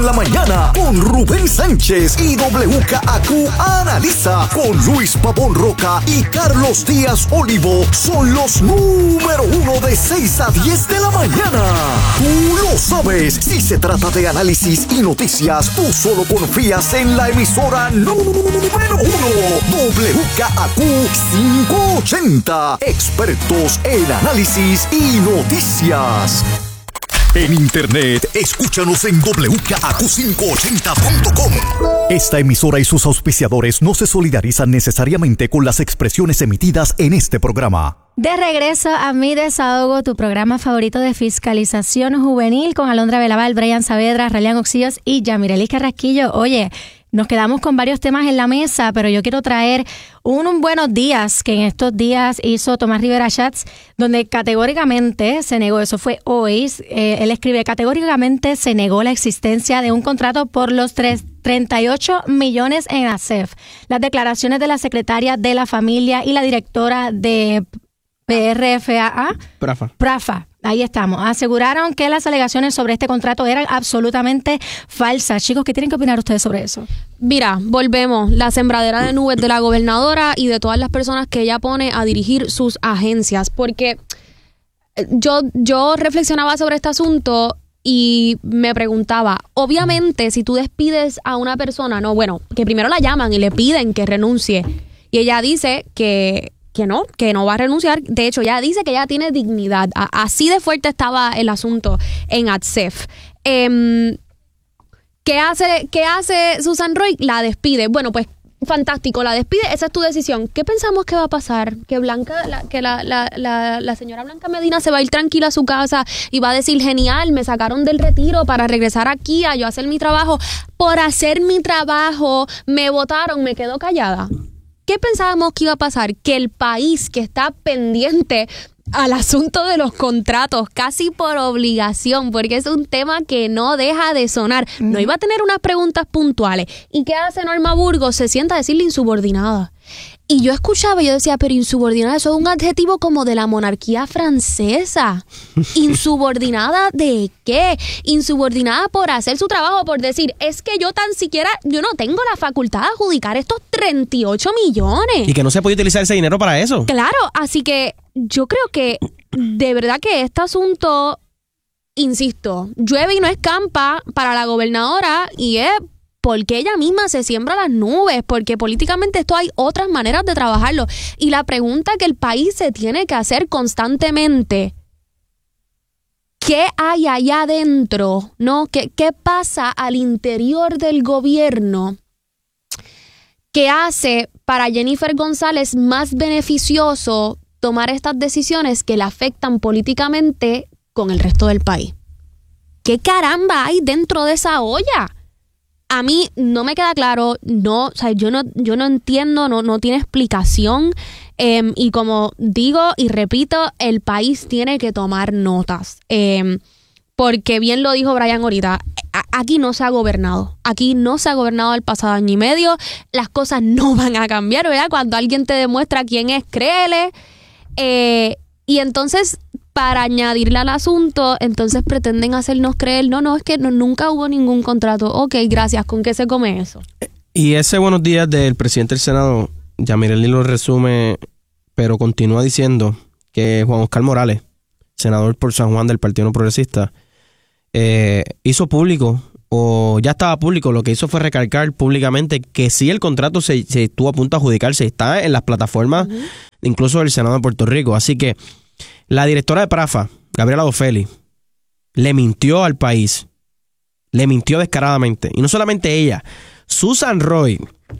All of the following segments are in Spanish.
la mañana con Rubén Sánchez y WKAQ Analiza con Luis Pavón Roca y Carlos Díaz Olivo. Son los número 1 de 6 a 10 de la mañana. Tú lo sabes. Si se trata de análisis y noticias, tú solo confías en la emisora número 1, WKAQ 580. Expertos en análisis y noticias. En internet, escúchanos en WKAQ580.com. Esta emisora y sus auspiciadores no se solidarizan necesariamente con las expresiones emitidas en este programa. De regreso a Mi Desahogo, tu programa favorito de fiscalización juvenil con Alondra Belaval, Brian Saavedra, Ralian Oxillos y Yamirelis Carrasquillo. Oye, nos quedamos con varios temas en la mesa, pero yo quiero traer un buenos días que en estos días hizo Tomás Rivera Schatz, donde categóricamente se negó, eso fue hoy, él escribe, categóricamente se negó la existencia de un contrato por los 38 millones en ASEF. Las declaraciones de la secretaria de la familia y la directora de PRFA. Ahí estamos. Aseguraron que las alegaciones sobre este contrato eran absolutamente falsas. Chicos, ¿qué tienen que opinar ustedes sobre eso? Mira, volvemos. La sembradera de nubes de la gobernadora y de todas las personas que ella pone a dirigir sus agencias. Porque yo reflexionaba sobre este asunto y me preguntaba, obviamente, si tú despides a una persona, que primero la llaman y le piden que renuncie. Y ella dice que no va a renunciar. De hecho, ella dice que ella tiene dignidad. Así de fuerte estaba el asunto en ATSEF. ¿Qué hace Susan Roy? La despide. Bueno, pues fantástico, la despide. Esa es tu decisión. ¿Qué pensamos que va a pasar? Que la señora Blanca Medina se va a ir tranquila a su casa y va a decir, genial, me sacaron del retiro para regresar aquí a yo hacer mi trabajo. Por hacer mi trabajo me votaron, me quedo callada. ¿Qué pensábamos que iba a pasar? Que el país que está pendiente al asunto de los contratos, casi por obligación, porque es un tema que no deja de sonar, no iba a tener unas preguntas puntuales. ¿Y qué hace Norma Burgos? Se sienta a decirle insubordinada. Y yo escuchaba y yo decía, pero insubordinada, eso es un adjetivo como de la monarquía francesa. ¿Insubordinada de qué? Insubordinada por hacer su trabajo, por decir, es que yo no tengo la facultad de adjudicar estos 38 millones. Y que no se puede utilizar ese dinero para eso. Claro, así que yo creo que de verdad que este asunto, insisto, llueve y no escampa para la gobernadora y es porque ella misma se siembra las nubes, porque políticamente esto hay otras maneras de trabajarlo. Y la pregunta que el país se tiene que hacer constantemente, ¿qué hay allá adentro? ¿No? ¿Qué pasa al interior del gobierno que hace para Jennifer González más beneficioso tomar estas decisiones que la afectan políticamente con el resto del país? ¿Qué caramba hay dentro de esa olla? A mí no me queda claro, yo no entiendo, no tiene explicación, y como digo y repito, el país tiene que tomar notas, porque bien lo dijo Brian ahorita, aquí no se ha gobernado el pasado año y medio, las cosas no van a cambiar, ¿verdad? Cuando alguien te demuestra quién es, créele, y entonces, para añadirle al asunto, entonces pretenden hacernos creer, es que nunca hubo ningún contrato. Ok, gracias, ¿con qué se come eso? Y ese buenos días del presidente del Senado, Yamirelis lo resume, pero continúa diciendo que Juan Oscar Morales, senador por San Juan del Partido No Progresista, hizo público, o ya estaba público, lo que hizo fue recalcar públicamente que sí el contrato se estuvo a punto de adjudicarse, está en las plataformas, incluso del Senado de Puerto Rico. Así que la directora de PRAFA, Gabriela Dofeli, le mintió al país. Le mintió descaradamente. Y no solamente ella, Susan Roy,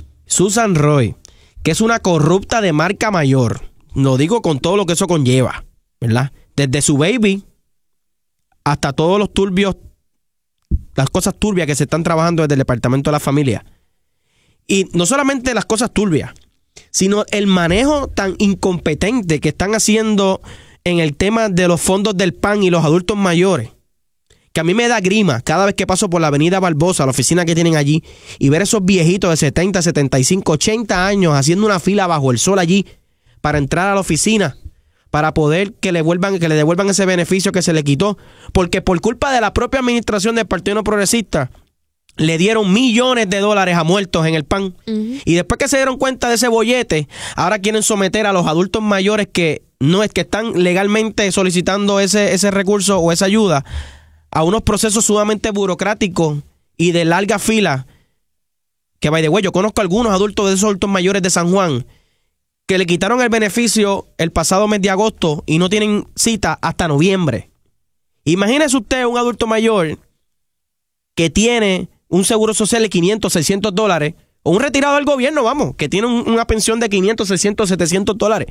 que es una corrupta de marca mayor. Lo digo con todo lo que eso conlleva, ¿verdad? Desde su baby hasta todos los turbios, las cosas turbias que se están trabajando desde el Departamento de la Familia. Y no solamente las cosas turbias, sino el manejo tan incompetente que están haciendo en el tema de los fondos del PAN y los adultos mayores, que a mí me da grima cada vez que paso por la avenida Barbosa, la oficina que tienen allí, y ver esos viejitos de 70, 75, 80 años haciendo una fila bajo el sol allí para entrar a la oficina, para poder que le devuelvan ese beneficio que se le quitó, porque por culpa de la propia administración del Partido No Progresista, le dieron millones de dólares a muertos en el PAN. Y después que se dieron cuenta de ese bollete, ahora quieren someter a los adultos mayores que no es que están legalmente solicitando ese recurso o esa ayuda a unos procesos sumamente burocráticos y de larga fila. Que, by the way, yo conozco a algunos adultos de esos adultos mayores de San Juan que le quitaron el beneficio el pasado mes de agosto y no tienen cita hasta noviembre. Imagínese usted un adulto mayor que tiene un seguro social de $500, $600, o un retirado del gobierno, vamos, que tiene una pensión de $500, $600, $700,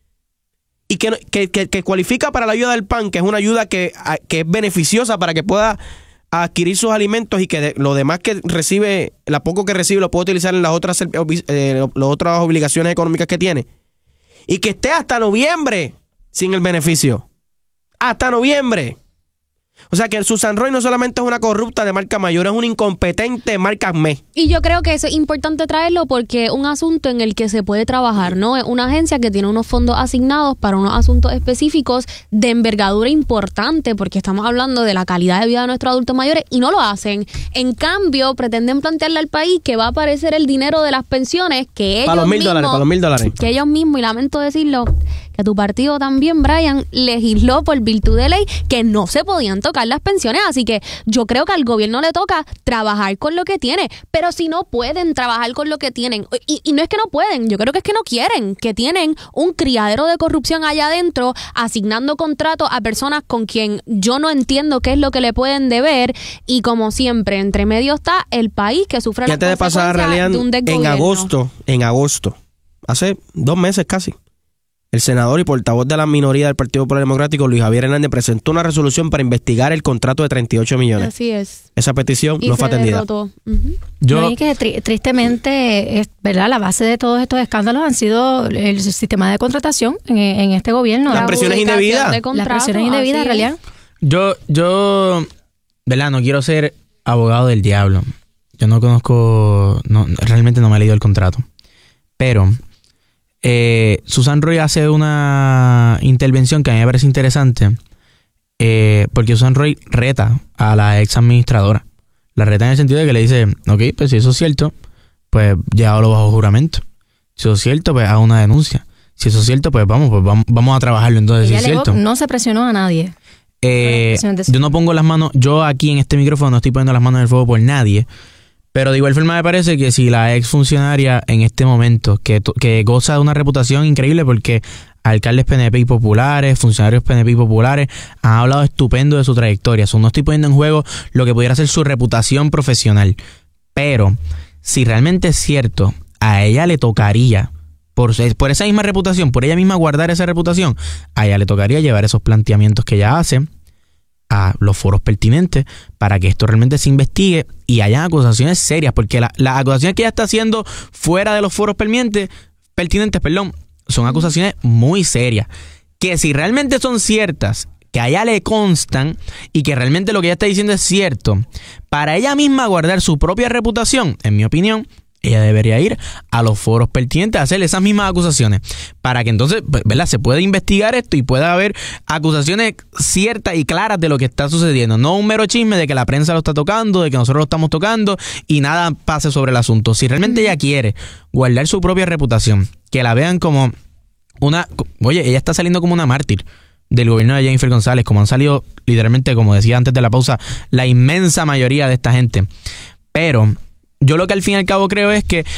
y que cualifica para la ayuda del PAN, que es una ayuda que es beneficiosa para que pueda adquirir sus alimentos y que lo demás que recibe, la poco que recibe, lo puede utilizar en las otras obligaciones económicas que tiene, y que esté hasta noviembre sin el beneficio. Hasta noviembre. O sea que Susan Roy no solamente es una corrupta de marca mayor, es una incompetente de marca ACME. Y yo creo que eso es importante traerlo porque es un asunto en el que se puede trabajar, ¿no? Es una agencia que tiene unos fondos asignados para unos asuntos específicos de envergadura importante, porque estamos hablando de la calidad de vida de nuestros adultos mayores y no lo hacen. En cambio, pretenden plantearle al país que va a aparecer el dinero de las pensiones que ellos para los $1,000. Que ellos mismos, y lamento decirlo, que tu partido también, Brian, legisló por virtud de ley que no se podían tocar las pensiones, así que yo creo que al gobierno le toca trabajar con lo que tiene, pero si no pueden trabajar con lo que tienen, y no es que no pueden, yo creo que es que no quieren, que tienen un criadero de corrupción allá adentro, asignando contratos a personas con quien yo no entiendo qué es lo que le pueden deber, y como siempre, entre medio está el país que sufre las consecuencias de un desgobierno. En agosto, hace 2 meses casi, el senador y portavoz de la minoría del Partido Popular Democrático, Luis Javier Hernández, presentó una resolución para investigar el contrato de 38 millones. Así es. Esa petición y no fue atendida. Yo vi que tristemente, ¿verdad? La base de todos estos escándalos han sido el sistema de contratación en este gobierno. Las presiones indebidas. Las presiones indebidas, en realidad. Yo, ¿verdad? No quiero ser abogado del diablo. Yo no conozco, realmente no me he leído el contrato. Pero Susan Roy hace una intervención que a mí me parece interesante, porque Susan Roy reta a la ex administradora. La reta en el sentido de que le dice, ok, pues si eso es cierto, pues llévalo bajo juramento. Si eso es cierto, pues haga una denuncia. Si eso es cierto, pues vamos a trabajarlo entonces. Ella si es cierto. No se presionó a nadie. Yo no pongo las manos, yo aquí en este micrófono no estoy poniendo las manos en el fuego por nadie. Pero de igual forma me parece que si la ex funcionaria en este momento, que goza de una reputación increíble porque alcaldes PNP y populares, funcionarios PNP y populares han hablado estupendo de su trayectoria. No estoy poniendo en juego lo que pudiera ser su reputación profesional. Pero si realmente es cierto, a ella le tocaría, por esa misma reputación, por ella misma guardar esa reputación, a ella le tocaría llevar esos planteamientos que ella hace a los foros pertinentes para que esto realmente se investigue y haya acusaciones serias, porque las acusaciones que ella está haciendo fuera de los foros pertinentes, son acusaciones muy serias, que si realmente son ciertas, que a ella le constan y que realmente lo que ella está diciendo es cierto, para ella misma guardar su propia reputación, en mi opinión, ella debería ir a los foros pertinentes a hacerle esas mismas acusaciones para que entonces, ¿verdad?, se pueda investigar esto y pueda haber acusaciones ciertas y claras de lo que está sucediendo. No un mero chisme de que la prensa lo está tocando, de que nosotros lo estamos tocando y nada pase sobre el asunto. Si realmente ella quiere guardar su propia reputación, que la vean como ella está saliendo como una mártir del gobierno de Jennifer González, como han salido literalmente, como decía antes de la pausa, la inmensa mayoría de esta gente. Pero yo lo que al fin y al cabo creo es que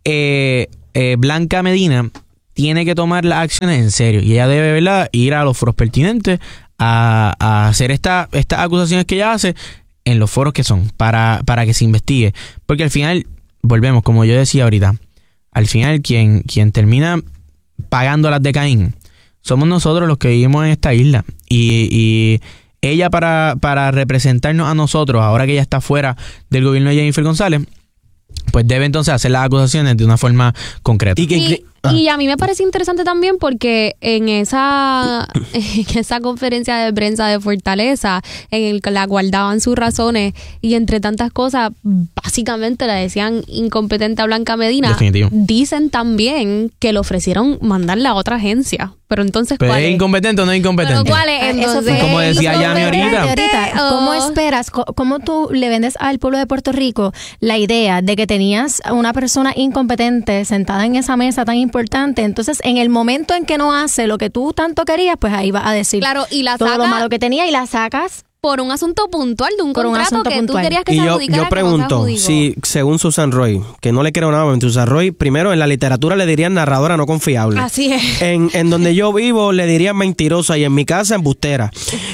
Blanca Medina tiene que tomar las acciones en serio y ella debe, ¿verdad?, ir a los foros pertinentes a hacer estas acusaciones que ella hace en los foros que son para que se investigue, porque al final, volvemos, como yo decía ahorita, al final quien termina pagando las de Caín somos nosotros los que vivimos en esta isla y ella para representarnos a nosotros, ahora que ella está fuera del gobierno de Jennifer González, pues debe entonces hacer las acusaciones de una forma concreta. Y a mí me parece interesante también porque en esa conferencia de prensa de Fortaleza, en el que la guardaban sus razones y entre tantas cosas, básicamente le decían incompetente a Blanca Medina. Definitivo. Dicen también que le ofrecieron mandarla a otra agencia. Pero entonces, ¿Pero ¿cuál es incompetente o no es incompetente? ¿Pero cuál es? Entonces, como decía Yami ahorita. ¿Cómo esperas, cómo tú le vendes al pueblo de Puerto Rico la idea de que tenías a una persona incompetente sentada en esa mesa tan importante? Entonces, en el momento en que no hace lo que tú tanto querías, pues ahí vas a decir claro, y la todo saca lo malo que tenía y la sacas. por un asunto puntual de un Por un contrato asunto que puntual. tú querías que Y se yo adjudicara. pregunto, si según Susan Roy, que no le creo nada a Susan Roy, primero en la literatura le dirían narradora no confiable. Así es. En donde yo vivo le dirían mentirosa y en mi casa embustera.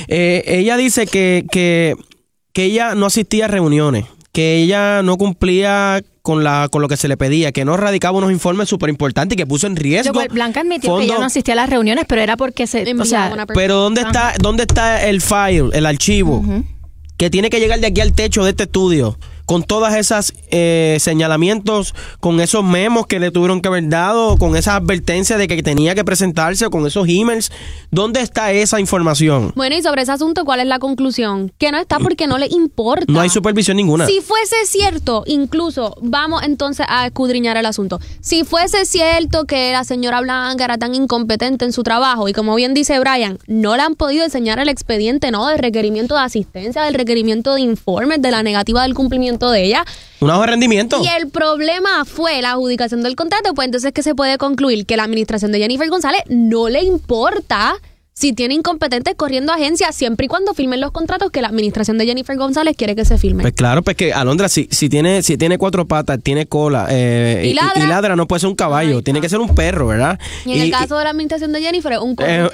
Ella dice que ella no asistía a reuniones, que ella no cumplía con lo que se le pedía, que no radicaba unos informes súper importantes y que puso en riesgo. Blanca admitió que ella no asistía a las reuniones, pero era porque pero ¿dónde está el file, el archivo? Que tiene que llegar de aquí al techo de este estudio, con todas esas señalamientos, con esos memos que le tuvieron que haber dado, con esas advertencias de que tenía que presentarse, con esos emails. ¿Dónde está esa información? Bueno, y sobre ese asunto, ¿cuál es la conclusión? Que no está porque no le importa. No hay supervisión ninguna. Si fuese cierto, incluso, vamos entonces a escudriñar el asunto. Si fuese cierto que la señora Blanca era tan incompetente en su trabajo, y como bien dice Brian, no le han podido enseñar el expediente, ¿no? Del requerimiento de asistencia, del requerimiento de informes, de la negativa del cumplimiento de ella. Un hoja de rendimiento. Y el problema fue la adjudicación del contrato, pues entonces que se puede concluir que la administración de Jennifer González no le importa si tiene incompetentes corriendo agencias, siempre y cuando firmen los contratos que la administración de Jennifer González quiere que se firmen. Pues claro, pues que Alondra, si tiene cuatro patas, tiene cola y ladra, no puede ser un caballo, tiene que ser un perro, ¿verdad? Y en el caso de la administración de Jennifer, un en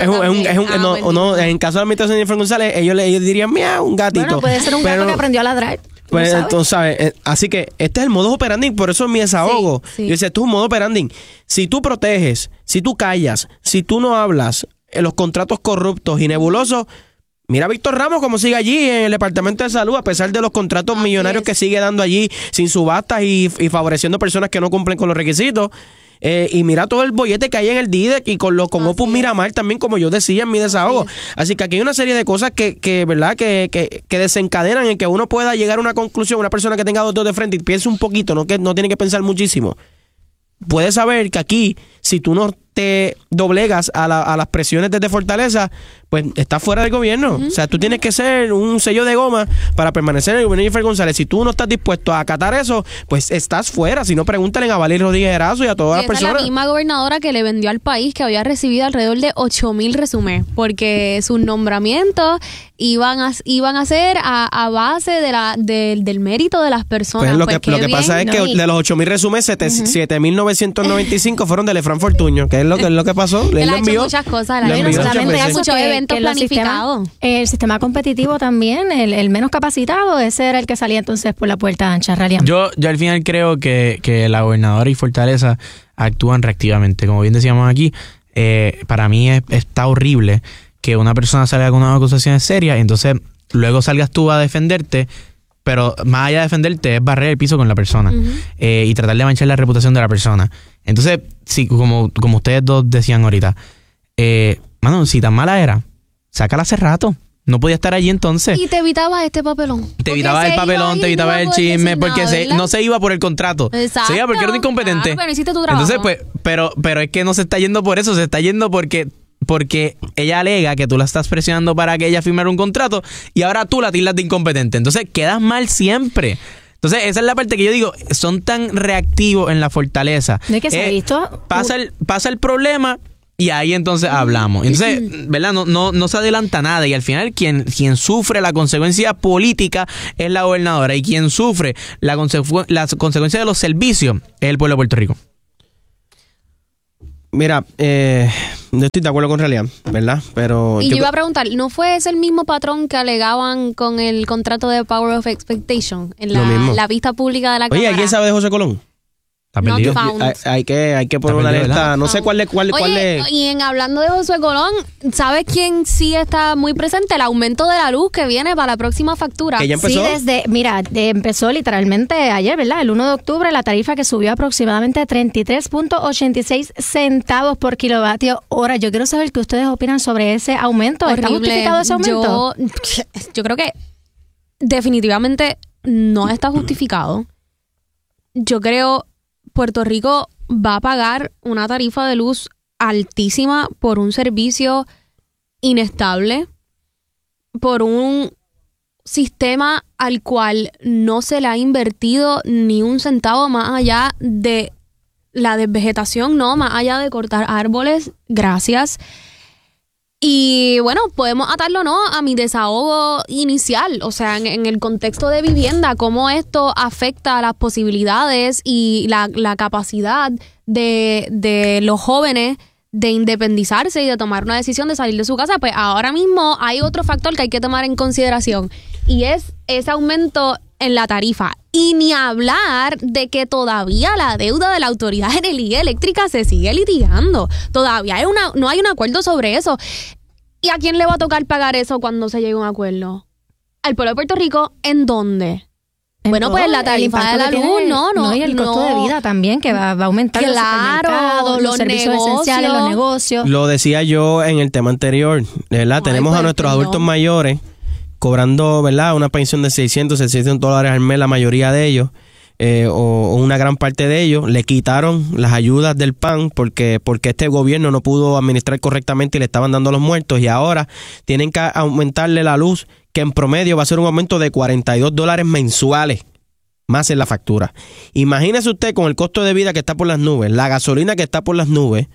caso de la administración de Jennifer González, ellos dirían, miau, un gatito. Bueno, puede ser un gato que aprendió a ladrar. Pues entonces, ¿sabes? Así que este es el modus operandi, por eso es mi desahogo. Sí. Yo decía, esto es un modus operandi. Si tú proteges, si tú callas, si tú no hablas en los contratos corruptos y nebulosos, mira a Víctor Ramos como sigue allí en el Departamento de Salud, a pesar de los contratos millonarios que sigue dando allí sin subastas y favoreciendo personas que no cumplen con los requisitos. Y mira todo el bollete que hay en el DIDEC y con Opus Miramar también, como yo decía en mi desahogo. Así que aquí hay una serie de cosas que ¿verdad? Que desencadenan en que uno pueda llegar a una conclusión, una persona que tenga dos dedos de frente y piense un poquito, no tiene que pensar muchísimo. Puedes saber que aquí, si tú no te doblegas a las presiones desde Fortaleza, pues estás fuera del gobierno. O sea, tú tienes que ser un sello de goma para permanecer en el gobierno de Jennifer González. Si tú no estás dispuesto a acatar eso, pues estás fuera. Si no, pregúntale a Valeria Rodríguez Erazo y a todas las personas. Es la misma gobernadora que le vendió al país que había recibido alrededor de 8,000 resúmenes, porque sus nombramientos iban a ser a base del mérito de las personas. Pues lo que pasa es que de los 8,000 resúmenes, 7,995 fueron de Lefran Fortuño, que es lo que pasó. Él lo ha hecho envió, muchas cosas. lo envió Muchos eventos planificados. El sistema competitivo también, el menos capacitado, ese era el que salía entonces por la puerta ancha, Ralian. Yo al final creo que la gobernadora y Fortaleza actúan reactivamente. Como bien decíamos aquí, para mí está horrible que una persona salga con unas acusaciones serias y entonces luego salgas tú a defenderte, pero más allá de defenderte es barrer el piso con la persona y tratar de manchar la reputación de la persona. Entonces, sí, como ustedes dos decían ahorita, mano, si tan mala era, sácala hace rato. No podía estar allí entonces. Y te evitaba este papelón. Te evitaba el papelón, te evitaba el chisme, porque no se iba por el contrato. Exacto. Se iba porque era un incompetente. Claro, pero hiciste tu trabajo. Entonces, pues, pero es que no se está yendo por eso, se está yendo porque ella alega que tú la estás presionando para que ella firmara un contrato y ahora tú la tildas de incompetente. Entonces, quedas mal siempre. Entonces, esa es la parte que yo digo, son tan reactivos en la Fortaleza. ¿De qué se ha visto? Pasa el problema y ahí entonces hablamos. Entonces, ¿verdad? No se adelanta nada y al final quien sufre la consecuencia política es la gobernadora y quien sufre la consecuencia de los servicios es el pueblo de Puerto Rico. Mira, no estoy de acuerdo con realidad, ¿verdad? Pero y yo iba a preguntar, ¿no fue ese el mismo patrón que alegaban con el contrato de Power of Expectation en la vista pública de la Cámara? Oye, ¿quién sabe de José Colón? Está Not perdido. found. Hay que poner una perdido, alerta. ¿verdad? No sé cuál es. Oye, y hablando de Josué Colón, ¿sabes quién sí está muy presente? El aumento de la luz que viene para la próxima factura. Que ya empezó. Sí, empezó literalmente ayer, ¿verdad? El 1 de octubre, la tarifa que subió aproximadamente 33.86 centavos por kilovatio hora. Yo quiero saber qué ustedes opinan sobre ese aumento. ¿Está Horrible. justificado ese aumento? Yo creo que definitivamente no está justificado. Yo creo Puerto Rico va a pagar una tarifa de luz altísima por un servicio inestable, por un sistema al cual no se le ha invertido ni un centavo más allá de la desvegetación, no, más allá de cortar árboles. Gracias. Y bueno, podemos atarlo, ¿no?, a mi desahogo inicial, o sea, en el contexto de vivienda, cómo esto afecta las posibilidades y la capacidad de los jóvenes de independizarse y de tomar una decisión de salir de su casa. Pues ahora mismo hay otro factor que hay que tomar en consideración y es ese aumento en la tarifa. Y ni hablar de que todavía la deuda de la Autoridad de Energía Eléctrica se sigue litigando. Todavía no hay un acuerdo sobre eso. ¿Y a quién le va a tocar pagar eso cuando se llegue a un acuerdo? ¿Al pueblo de Puerto Rico? ¿En dónde? Bueno, pues la tarifa de la luz, no. Y el costo de vida también, que va a aumentar. Claro, los servicios esenciales, los negocios. Lo decía yo en el tema anterior, ¿verdad? Ay, tenemos pues, a nuestros no. adultos mayores cobrando, ¿verdad?, una pensión de $600 al mes, la mayoría de ellos, o una gran parte de ellos. Le quitaron las ayudas del PAN porque este gobierno no pudo administrar correctamente y le estaban dando a los muertos, y ahora tienen que aumentarle la luz, que en promedio va a ser un aumento de $42 mensuales más en la factura. Imagínese usted con el costo de vida que está por las nubes, la gasolina que está por las nubes,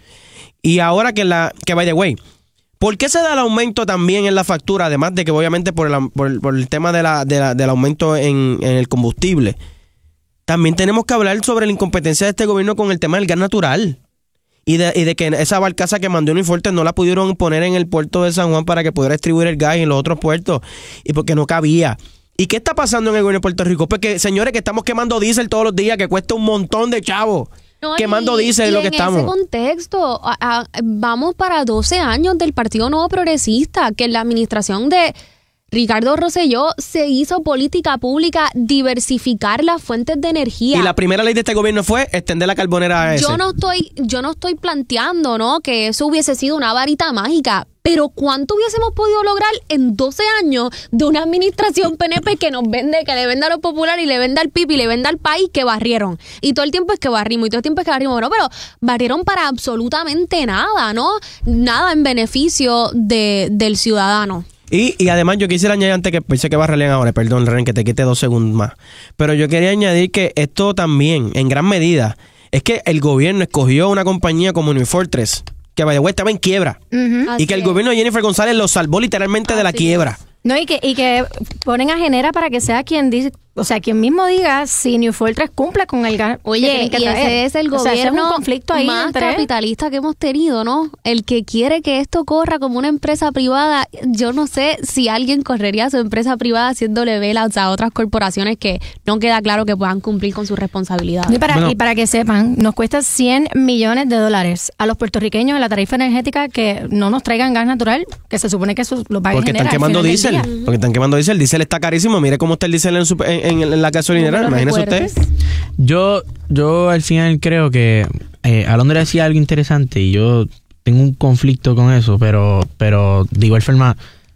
y ahora que by the way, ¿por qué se da el aumento también en la factura? Además de que obviamente por el tema del aumento en el combustible. También tenemos que hablar sobre la incompetencia de este gobierno con el tema del gas natural. Y de que esa barcaza que mandó Unifuertes no la pudieron poner en el puerto de San Juan para que pudiera distribuir el gas en los otros puertos. Y porque no cabía. ¿Y qué está pasando en el gobierno de Puerto Rico? Pues que, señores, que estamos quemando diésel todos los días, que cuesta un montón de chavos. No, quemando diésel es lo que estamos. En ese contexto, vamos para 12 años del Partido Nuevo Progresista, que en la administración de Ricardo Rosselló se hizo política pública diversificar las fuentes de energía. Y la primera ley de este gobierno fue extender la carbonera a ese. Yo no estoy planteando, ¿no?, que eso hubiese sido una varita mágica, pero ¿cuánto hubiésemos podido lograr en 12 años de una administración PNP que le vende a los populares y le vende al PIB y le vende al país, que barrieron? Y todo el tiempo es que barrimos, y todo el tiempo es que barrimos, ¿no? Pero barrieron para absolutamente nada, ¿no? Nada en beneficio del ciudadano. Y además yo quisiera añadir, antes que pensé que va a Relian ahora, perdón, Ren, que te quite 2 segundos más, pero yo quería añadir que esto también, en gran medida, es que el gobierno escogió una compañía como Unifortress, que by the way estaba en quiebra, y que el gobierno de Jennifer González lo salvó literalmente de la quiebra. No, y que ponen a Genera para que sea quien dice, o sea, quien mismo diga si New Fortress cumple con el gas. Oye, y ese es el gobierno, ese es un conflicto ahí más capitalista que hemos tenido, ¿no? El que quiere que esto corra como una empresa privada. Yo no sé si alguien correría su empresa privada haciéndole velas a otras corporaciones que no queda claro que puedan cumplir con sus responsabilidades. Y para que sepan, nos cuesta $100 millones a los puertorriqueños en la tarifa energética que no nos traigan gas natural, que se supone que eso lo paga porque Genera. Están quemando diésel. Porque están quemando diésel. El diésel está carísimo. Mire cómo está el diésel en la gasolinera. Imagínese usted. Yo al final creo que Alondra decía algo interesante y yo tengo un conflicto con eso, pero de igual forma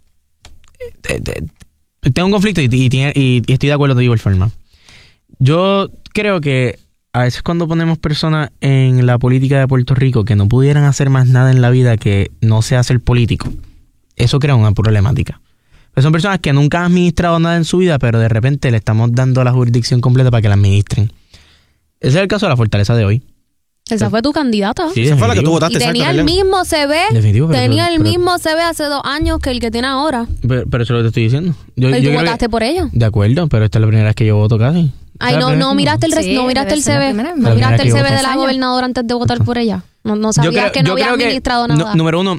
tengo un conflicto y estoy de acuerdo de igual forma. Yo creo que a veces cuando ponemos personas en la política de Puerto Rico que no pudieran hacer más nada en la vida que no sea ser político, eso crea una problemática. Pues son personas que nunca han administrado nada en su vida, pero de repente le estamos dando la jurisdicción completa para que la administren. Ese es el caso de la Fortaleza de hoy. Esa fue tu candidata. Sí, esa fue la que tú votaste. Y tenía el mismo CV. Definitivo, tenía el mismo CV hace 2 años que el que tiene ahora. Pero eso es lo que te estoy diciendo. Pero tú votaste por ella. De acuerdo, pero esta es la primera vez que yo voto casi. Ay, no miraste el CV. No miraste el CV de la gobernadora antes de votar por ella. No sabías que no había administrado nada. Número uno,